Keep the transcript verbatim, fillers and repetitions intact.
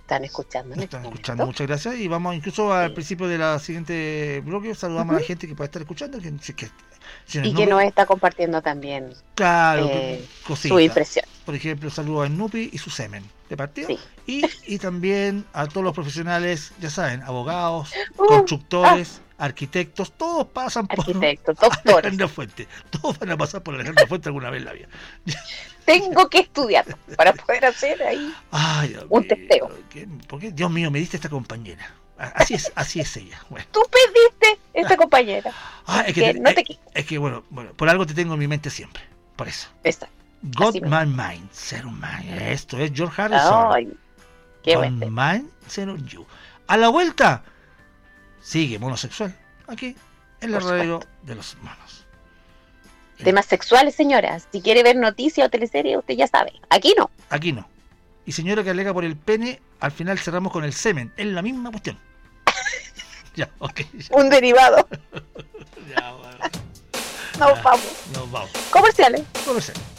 están escuchando en Nos este están momento. escuchando, muchas gracias. Y vamos incluso al Sí. principio de la siguiente bloque, saludamos Ujú. a la gente que puede estar escuchando. Que, si- que, si Y no que me- nos está compartiendo también Claro, eh, que- su cositas. impresión. Por ejemplo, saludo a Snoopy y su semen de partida. Sí. Y, y también a todos los profesionales, ya saben, abogados, Uh, constructores, arquitectos, todos pasan por Arquitectos, doctores. Alejandra Fuente. Todos van a pasar por Alejandra Fuente alguna vez en la vida. Tengo que estudiar para poder hacer ahí Ay, Dios un mío, testeo. ¿qué- ¿por qué? Dios mío, me diste esta compañera. A- Así es, así es ella. Bueno. Tú pediste esta compañera. Ah, es que, que te- no eh, te qui- es que bueno, bueno, por algo te tengo en mi mente siempre. Por eso. Esa. God Así My Mind, Zero Mind. Esto es George Harrison. Ay, qué God buen Mind, Zero You. A la vuelta, sigue Monosexual. Aquí, en la Por radio de los monos. Temas sexuales, señoras. Si quiere ver noticias o teleseries, usted ya sabe. Aquí no. Aquí no. Y señora que alega por el pene, al final cerramos con el semen. Es la misma cuestión. Ya, ok. Ya, Un derivado. ya, bueno. Nos Ya, vamos. Nos vamos. Comerciales. Comercial.